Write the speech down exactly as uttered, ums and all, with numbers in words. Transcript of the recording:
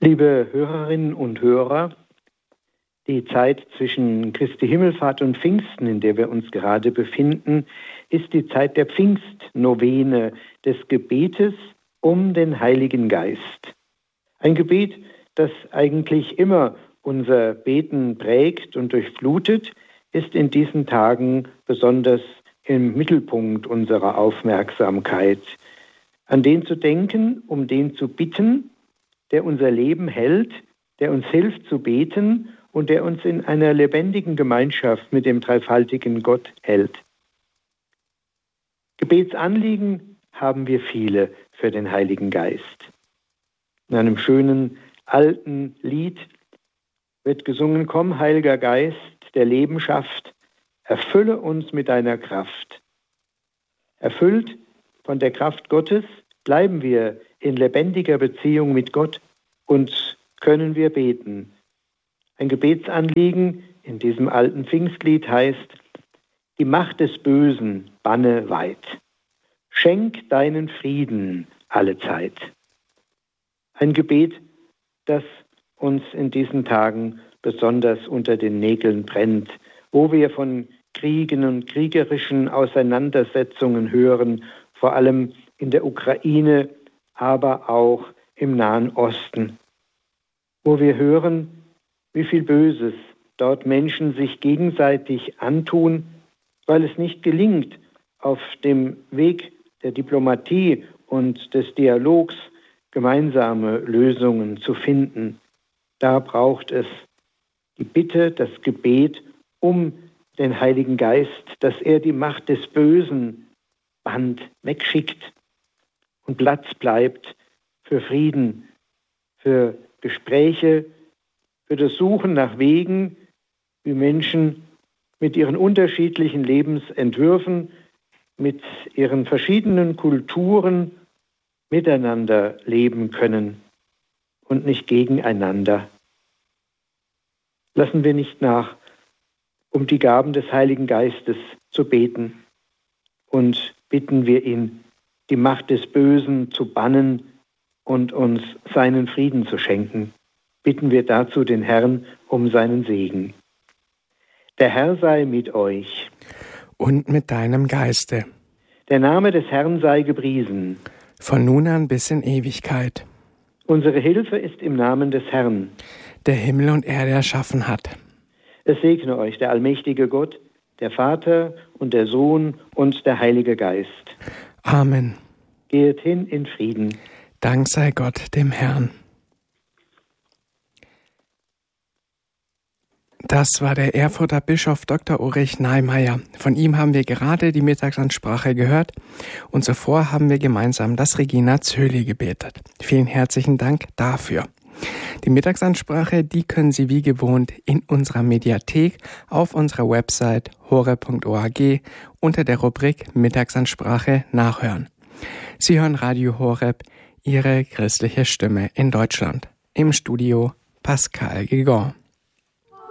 Liebe Hörerinnen und Hörer, die Zeit zwischen Christi Himmelfahrt und Pfingsten, in der wir uns gerade befinden, ist die Zeit der Pfingstnovene, des Gebetes um den Heiligen Geist. Ein Gebet, das eigentlich immer unser Beten prägt und durchflutet, ist in diesen Tagen besonders im Mittelpunkt unserer Aufmerksamkeit. An den zu denken, um den zu bitten, der unser Leben hält, der uns hilft zu beten und der uns in einer lebendigen Gemeinschaft mit dem dreifaltigen Gott hält. Gebetsanliegen haben wir viele für den Heiligen Geist. In einem schönen alten Lied wird gesungen: Komm, Heiliger Geist, der Leben schafft, erfülle uns mit deiner Kraft. Erfüllt von der Kraft Gottes bleiben wir in lebendiger Beziehung mit Gott und können wir beten. Ein Gebetsanliegen in diesem alten Pfingstlied heißt: Die Macht des Bösen banne weit. Schenk deinen Frieden allezeit. Ein Gebet, das uns in diesen Tagen besonders unter den Nägeln brennt, wo wir von Kriegen und kriegerischen Auseinandersetzungen hören, vor allem in der Ukraine, aber auch im Nahen Osten, wo wir hören, wie viel Böses dort Menschen sich gegenseitig antun, weil es nicht gelingt, auf dem Weg der Diplomatie und des Dialogs gemeinsame Lösungen zu finden. Da braucht es die Bitte, das Gebet um den Heiligen Geist, dass er die Macht des Bösen bannt, wegschickt und Platz bleibt für Frieden, für Gespräche, für das Suchen nach Wegen, wie Menschen mit ihren unterschiedlichen Lebensentwürfen, mit ihren verschiedenen Kulturen miteinander leben können und nicht gegeneinander. Lassen wir nicht nach, um die Gaben des Heiligen Geistes zu beten, und bitten wir ihn, die Macht des Bösen zu bannen und uns seinen Frieden zu schenken. Bitten wir dazu den Herrn um seinen Segen. Der Herr sei mit euch. Und mit deinem Geiste. Der Name des Herrn sei gepriesen. Von nun an bis in Ewigkeit. Unsere Hilfe ist im Namen des Herrn, der Himmel und Erde erschaffen hat. Es segne euch der allmächtige Gott, der Vater und der Sohn und der Heilige Geist. Amen. Geht hin in Frieden. Dank sei Gott dem Herrn. Das war der Erfurter Bischof Doktor Ulrich Neimeyer. Von ihm haben wir gerade die Mittagsansprache gehört und zuvor haben wir gemeinsam das Regina Coeli gebetet. Vielen herzlichen Dank dafür. Die Mittagsansprache, die können Sie wie gewohnt in unserer Mediathek auf unserer Website horeb punkt org unter der Rubrik Mittagsansprache nachhören. Sie hören Radio Horeb, Ihre christliche Stimme in Deutschland. Im Studio Pascal Gigon.